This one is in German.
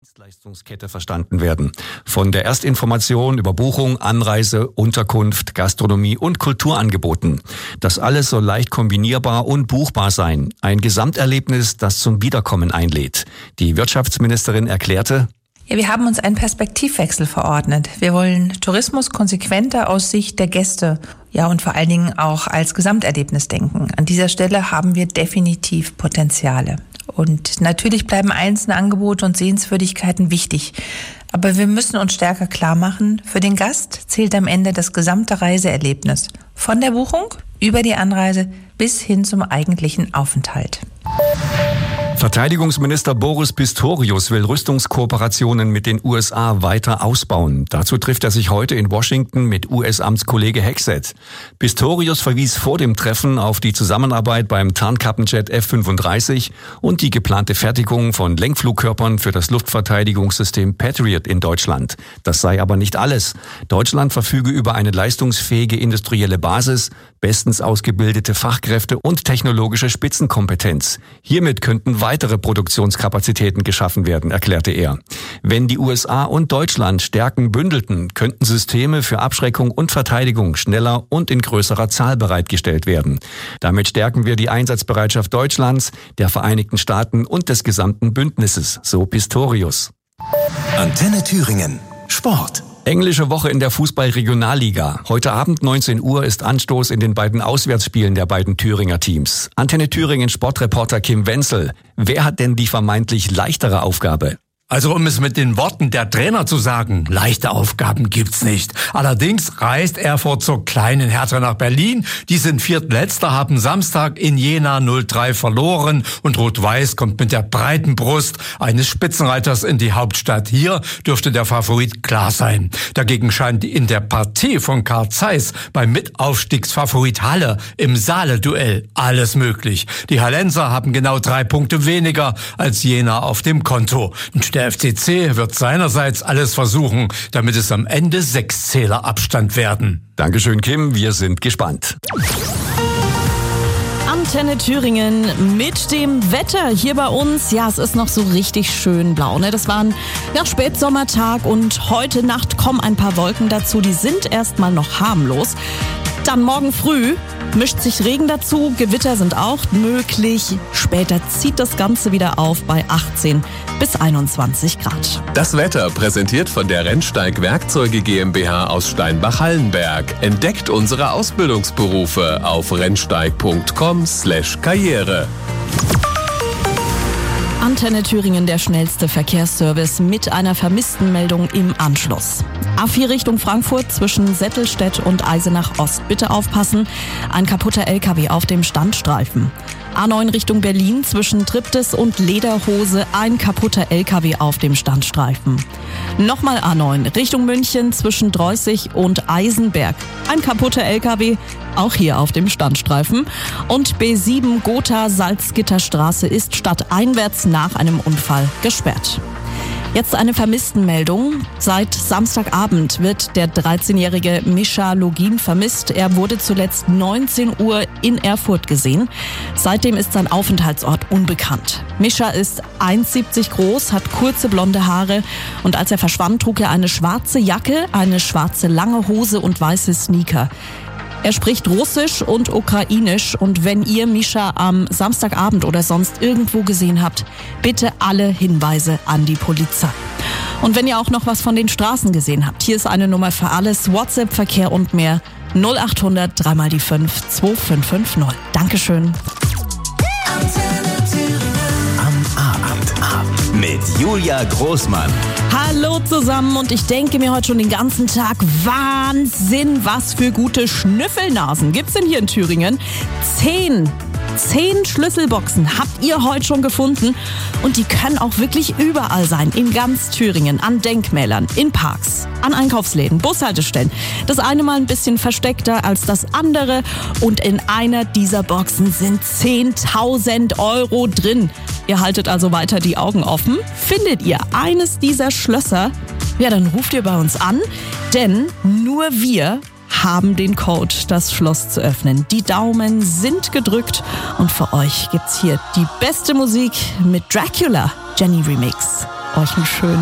Dienstleistungskette verstanden werden. Von der Erstinformation über Buchung, Anreise, Unterkunft, Gastronomie und Kulturangeboten. Das alles soll leicht kombinierbar und buchbar sein. Ein Gesamterlebnis, das zum Wiederkommen einlädt. Die Wirtschaftsministerin erklärte: Ja, wir haben uns einen Perspektivwechsel verordnet. Wir wollen Tourismus konsequenter aus Sicht der Gäste, ja, und vor allen Dingen auch als Gesamterlebnis denken. An dieser Stelle haben wir definitiv Potenziale. Und natürlich bleiben einzelne Angebote und Sehenswürdigkeiten wichtig. Aber wir müssen uns stärker klar machen, für den Gast zählt am Ende das gesamte Reiseerlebnis. Von der Buchung über die Anreise bis hin zum eigentlichen Aufenthalt. Verteidigungsminister Boris Pistorius will Rüstungskooperationen mit den USA weiter ausbauen. Dazu trifft er sich heute in Washington mit US-Amtskollege Hegseth. Pistorius verwies vor dem Treffen auf die Zusammenarbeit beim Tarnkappenjet F-35 und die geplante Fertigung von Lenkflugkörpern für das Luftverteidigungssystem Patriot in Deutschland. Das sei aber nicht alles. Deutschland verfüge über eine leistungsfähige industrielle Basis, bestens ausgebildete Fachkräfte und technologische Spitzenkompetenz. Hiermit könnten weitere Produktionskapazitäten geschaffen werden, erklärte er. Wenn die USA und Deutschland Stärken bündelten, könnten Systeme für Abschreckung und Verteidigung schneller und in größerer Zahl bereitgestellt werden. Damit stärken wir die Einsatzbereitschaft Deutschlands, der Vereinigten Staaten und des gesamten Bündnisses, so Pistorius. Antenne Thüringen. Sport. Englische Woche in der Fußball-Regionalliga. Heute Abend 19 Uhr ist Anstoß in den beiden Auswärtsspielen der beiden Thüringer Teams. Antenne Thüringen Sportreporter Kim Wenzel. Wer hat denn die vermeintlich leichtere Aufgabe? Also um es mit den Worten der Trainer zu sagen, leichte Aufgaben gibt's nicht. Allerdings reist Erfurt zur kleinen Hertha nach Berlin. Die sind Viertletzter, haben Samstag in Jena 0-3 verloren und Rot-Weiß kommt mit der breiten Brust eines Spitzenreiters in die Hauptstadt. Hier dürfte der Favorit klar sein. Dagegen scheint in der Partie von Carl Zeiss beim Mitaufstiegsfavorit Halle im Saale-Duell alles möglich. Die Hallenser haben genau 3 Punkte weniger als Jena auf dem Konto. Der FCC wird seinerseits alles versuchen, damit es am Ende 6 Zähler Abstand werden. Dankeschön, Kim. Wir sind gespannt. Antenne Thüringen mit dem Wetter hier bei uns. Ja, es ist noch so richtig schön blau, ne? Das war ein Spätsommertag und heute Nacht kommen ein paar Wolken dazu. Die sind erstmal noch harmlos. Dann morgen früh mischt sich Regen dazu, Gewitter sind auch möglich. Später zieht das Ganze wieder auf bei 18 bis 21 Grad. Das Wetter präsentiert von der Rennsteig Werkzeuge GmbH aus Steinbach-Hallenberg. Entdeckt unsere Ausbildungsberufe auf rennsteig.com/karriere. Antenne Thüringen, der schnellste Verkehrsservice mit einer Vermisstenmeldung im Anschluss. A4 Richtung Frankfurt zwischen Settelstedt und Eisenach Ost. Bitte aufpassen, ein kaputter LKW auf dem Standstreifen. A9 Richtung Berlin zwischen Triptis und Lederhose, ein kaputter LKW auf dem Standstreifen. Nochmal A9 Richtung München zwischen Dreußig und Eisenberg, ein kaputter LKW, auch hier auf dem Standstreifen. Und B7 Gotha-Salzgitterstraße ist stadteinwärts nach einem Unfall gesperrt. Jetzt eine Vermisstenmeldung. Seit Samstagabend wird der 13-jährige Mischa Login vermisst. Er wurde zuletzt 19 Uhr in Erfurt gesehen. Seitdem ist sein Aufenthaltsort unbekannt. Mischa ist 1,70 groß, hat kurze blonde Haare und als er verschwand, trug er eine schwarze Jacke, eine schwarze lange Hose und weiße Sneaker. Er spricht Russisch und Ukrainisch und wenn ihr Mischa am Samstagabend oder sonst irgendwo gesehen habt, bitte alle Hinweise an die Polizei. Und wenn ihr auch noch was von den Straßen gesehen habt, hier ist eine Nummer für alles, WhatsApp-Verkehr und mehr, 0800 3 mal die 5 2550. Dankeschön. Am Abend mit Julia Großmann. Hallo zusammen und ich denke mir heute schon den ganzen Tag, Wahnsinn, was für gute Schnüffelnasen gibt's denn hier in Thüringen? 10 Schlüsselboxen habt ihr heute schon gefunden und die können auch wirklich überall sein, in ganz Thüringen, an Denkmälern, in Parks, an Einkaufsläden, Bushaltestellen. Das eine mal ein bisschen versteckter als das andere und in einer dieser Boxen sind 10.000 Euro drin. Ihr haltet also weiter die Augen offen. Findet ihr eines dieser Schlösser, ja, dann ruft ihr bei uns an, denn nur wir haben den Code, das Schloss zu öffnen. Die Daumen sind gedrückt und für euch gibt's hier die beste Musik mit Dracula, Jenny Remix. euch einen schönen